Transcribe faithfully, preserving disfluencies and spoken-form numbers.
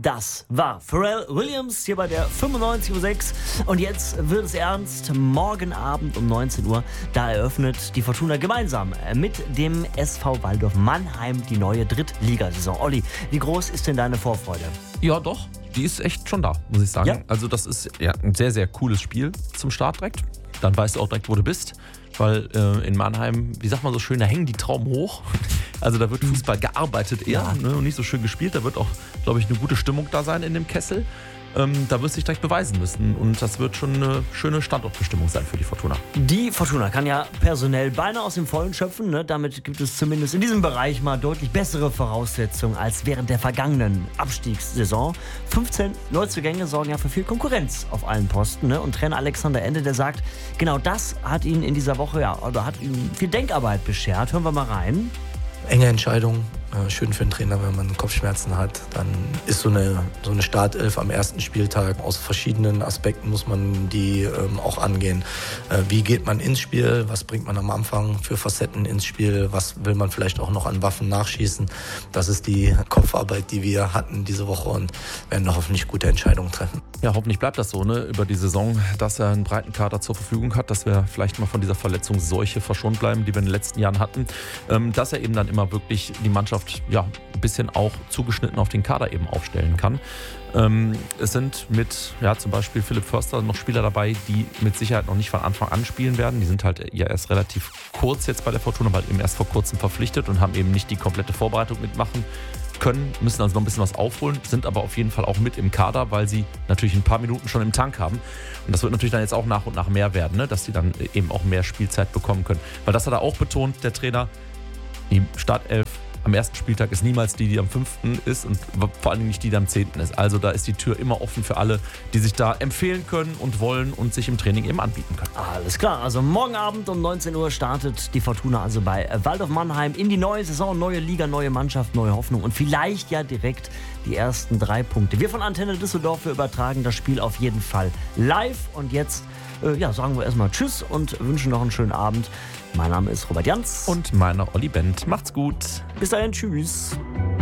Das war Pharrell Williams hier bei der fünfundneunzig Komma sechs. Und jetzt wird es ernst. Morgen Abend um neunzehn Uhr, da eröffnet die Fortuna gemeinsam mit dem S V Waldorf Mannheim die neue Drittligasaison. Olli, wie groß ist denn deine Vorfreude? Ja, doch. Die ist echt schon da, muss ich sagen. Ja? Also das ist ja ein sehr, sehr cooles Spiel zum Start direkt. Dann weißt du auch direkt, wo du bist. Weil äh, in Mannheim, wie sagt man so schön, da hängen die Trauben hoch. Also da wird Fußball gearbeitet eher, Ja. ne, und nicht so schön gespielt. Da wird auch, glaube ich, eine gute Stimmung da sein in dem Kessel. Ähm, da wirst du dich direkt beweisen müssen. Und das wird schon eine schöne Standortbestimmung sein für die Fortuna. Die Fortuna kann ja personell beinahe aus dem Vollen schöpfen. Ne? Damit gibt es zumindest in diesem Bereich mal deutlich bessere Voraussetzungen als während der vergangenen Abstiegssaison. fünfzehn Neuzugänge sorgen ja für viel Konkurrenz auf allen Posten. Ne? Und Trainer Alexander Ende, der sagt, genau das hat ihn in dieser Woche, ja, oder hat ihm viel Denkarbeit beschert. Hören wir mal rein. Enge Entscheidung, äh, schön für den Trainer, wenn man Kopfschmerzen hat. Dann ist so eine, so eine Startelf am ersten Spieltag. Aus verschiedenen Aspekten muss man die ähm, auch angehen. Äh, wie geht man ins Spiel? Was bringt man am Anfang für Facetten ins Spiel? Was will man vielleicht auch noch an Waffen nachschießen? Das ist die Kopfarbeit, die wir hatten diese Woche und werden noch hoffentlich gute Entscheidungen treffen. Ja, hoffentlich bleibt das so, ne, über die Saison, dass er einen breiten Kader zur Verfügung hat, dass wir vielleicht mal von dieser Verletzungsseuche verschont bleiben, die wir in den letzten Jahren hatten. Ähm, dass er eben dann immer wirklich die Mannschaft ja, ein bisschen auch zugeschnitten auf den Kader eben aufstellen kann. Ähm, es sind mit ja, zum Beispiel Philipp Förster noch Spieler dabei, die mit Sicherheit noch nicht von Anfang an spielen werden. Die sind halt ja erst relativ kurz jetzt bei der Fortuna, weil eben erst vor kurzem verpflichtet und haben eben nicht die komplette Vorbereitung mitmachen können, müssen also noch ein bisschen was aufholen, sind aber auf jeden Fall auch mit im Kader, weil sie natürlich ein paar Minuten schon im Tank haben. Und das wird natürlich dann jetzt auch nach und nach mehr werden, ne? Dass sie dann eben auch mehr Spielzeit bekommen können. Weil das hat er auch betont, der Trainer, die Startelf am ersten Spieltag ist niemals die, die am fünften ist und vor allem nicht die, die am zehnten ist. Also da ist die Tür immer offen für alle, die sich da empfehlen können und wollen und sich im Training eben anbieten können. Alles klar, also morgen Abend um neunzehn Uhr startet die Fortuna also bei Waldorf Mannheim in die neue Saison, neue Liga, neue Mannschaft, neue Hoffnung und vielleicht ja direkt die ersten drei Punkte. Wir von Antenne Düsseldorf, wir übertragen das Spiel auf jeden Fall live und jetzt äh, ja, sagen wir erstmal Tschüss und wünschen noch einen schönen Abend. Mein Name ist Robert Jans. Und meiner Olli Bent. Macht's gut. Bis dahin, tschüss.